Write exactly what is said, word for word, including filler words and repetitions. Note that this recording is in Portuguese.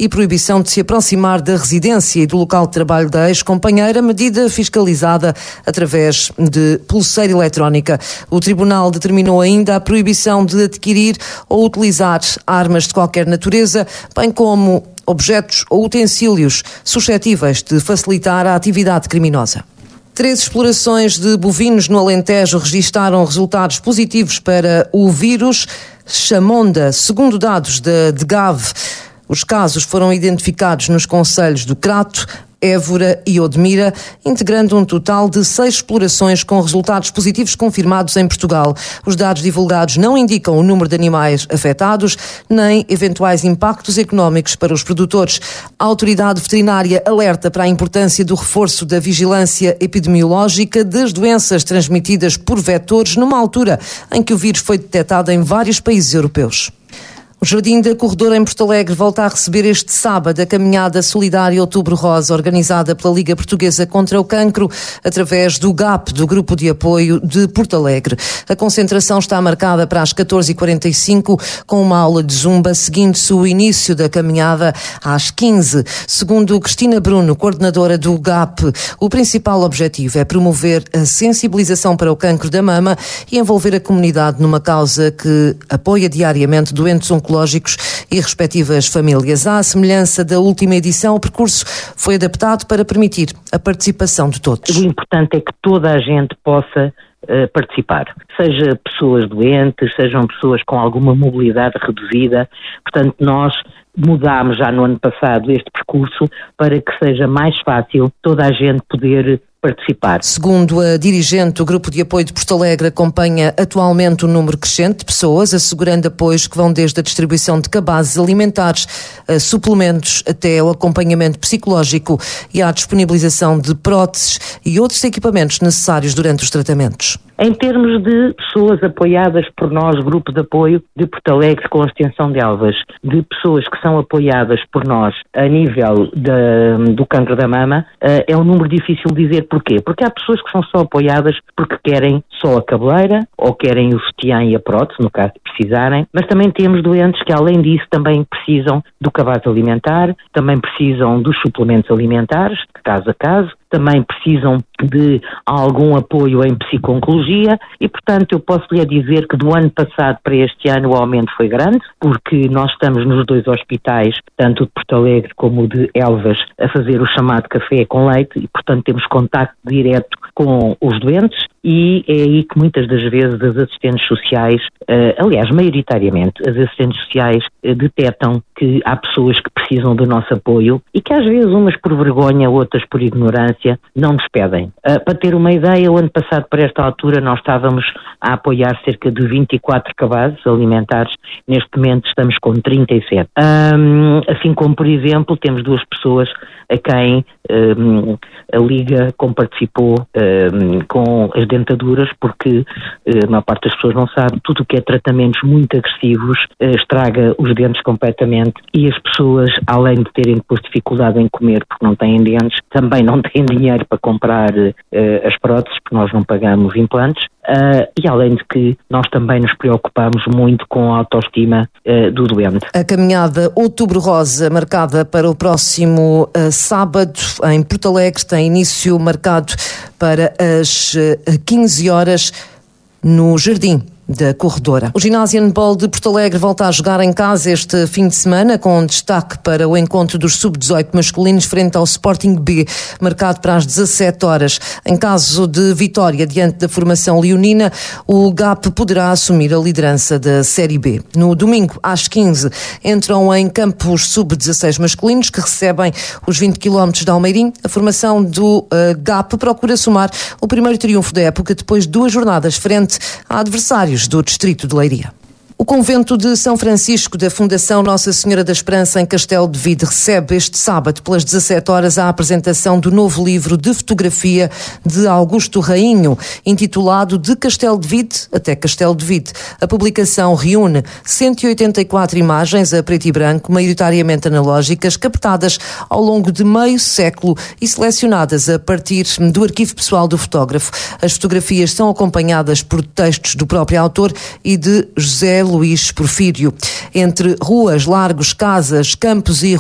e proibição de se aproximar da residência e do local de trabalho da ex-companheira, medida fiscalizada através de pulseira eletrónica. O Tribunal determinou ainda a proibição de adquirir ou utilizar armas de qualquer natureza, bem como objetos ou utensílios suscetíveis de facilitar a atividade criminosa. Três explorações de bovinos no Alentejo registaram resultados positivos para o vírus Chamonda, segundo dados da DGAV. Os casos foram identificados nos concelhos do Crato, Évora e Odmira, integrando um total de seis explorações com resultados positivos confirmados em Portugal. Os dados divulgados não indicam o número de animais afetados, nem eventuais impactos económicos para os produtores. A autoridade veterinária alerta para a importância do reforço da vigilância epidemiológica das doenças transmitidas por vetores, numa altura em que o vírus foi detectado em vários países europeus. O Jardim da Corredora em Porto Alegre volta a receber este sábado a caminhada solidária Outubro Rosa, organizada pela Liga Portuguesa contra o Cancro, através do G A P, do Grupo de Apoio de Porto Alegre. A concentração está marcada para as catorze e quarenta e cinco, com uma aula de zumba, seguindo-se o início da caminhada às quinze. Segundo Cristina Bruno, coordenadora do G A P, o principal objetivo é promover a sensibilização para o cancro da mama e envolver a comunidade numa causa que apoia diariamente doentes oncológicos e respectivas famílias. À semelhança da última edição, o percurso foi adaptado para permitir a participação de todos. O importante é que toda a gente possa uh, participar, seja pessoas doentes, sejam pessoas com alguma mobilidade reduzida. Portanto, nós mudámos já no ano passado este percurso para que seja mais fácil toda a gente poder participar. Segundo a dirigente do Grupo de Apoio de Porto Alegre, acompanha atualmente um número crescente de pessoas, assegurando apoios que vão desde a distribuição de cabazes alimentares, a suplementos, até o acompanhamento psicológico e à disponibilização de próteses e outros equipamentos necessários durante os tratamentos. Em termos de pessoas apoiadas por nós, Grupo de Apoio de Porto Alegre com a extensão de Elvas, de pessoas que são apoiadas por nós a nível de, do cancro da mama, é um número difícil de dizer. Porquê? Porque há pessoas que são só apoiadas porque querem só a cabeleira ou querem o sutiã e a prótese, no caso de precisarem, mas também temos doentes que, além disso, também precisam do cabaz alimentar, também precisam dos suplementos alimentares, caso a caso, também precisam de algum apoio em psico-oncologia e, portanto, eu posso lhe dizer que do ano passado para este ano o aumento foi grande, porque nós estamos nos dois hospitais, tanto o de Porto Alegre como o de Elvas, a fazer o chamado café com leite e, portanto, temos contacto direto com os doentes e é aí que muitas das vezes as assistentes sociais, uh, aliás, maioritariamente, as assistentes sociais uh, detectam que há pessoas que precisam do nosso apoio e que às vezes umas por vergonha, outras por ignorância, não nos pedem. Uh, para ter uma ideia, o ano passado, para esta altura, nós estávamos a apoiar cerca de vinte e quatro cabazes alimentares. Neste momento estamos com trinta e sete. Um, assim como, por exemplo, temos duas pessoas a quem um, a Liga comparticipou um, com as dentaduras, porque uh, a maior parte das pessoas não sabe, tudo o que é tratamentos muito agressivos uh, estraga os dentes completamente e as pessoas, além de terem depois dificuldade em comer porque não têm dentes, também não têm dinheiro para comprar uh, as próteses, porque nós não pagamos implantes. Uh, e além de que nós também nos preocupamos muito com a autoestima uh, do doente. A caminhada Outubro Rosa, marcada para o próximo uh, sábado em Porto Alegre, tem início marcado para as uh, quinze horas no Jardim da Corredora. O ginásio handball de Porto Alegre volta a jogar em casa este fim de semana, com destaque para o encontro dos sub dezoito masculinos frente ao Sporting B, marcado para as dezassete horas. Em caso de vitória diante da formação leonina, o G A P poderá assumir a liderança da Série B. No domingo, às quinze, entram em campo os sub dezasseis masculinos, que recebem os vinte quilómetros de Almeirim. A formação do uh, G A P procura somar o primeiro triunfo da época depois de duas jornadas frente a adversários do distrito de Leiria. O convento de São Francisco da Fundação Nossa Senhora da Esperança em Castelo de Vide recebe este sábado pelas dezassete horas a apresentação do novo livro de fotografia de Augusto Rainho, intitulado De Castelo de Vide até Castelo de Vide. A publicação reúne cento e oitenta e quatro imagens a preto e branco, maioritariamente analógicas, captadas ao longo de meio século e selecionadas a partir do arquivo pessoal do fotógrafo. As fotografias são acompanhadas por textos do próprio autor e de José Luís Porfírio. Entre ruas, largos, casas, campos e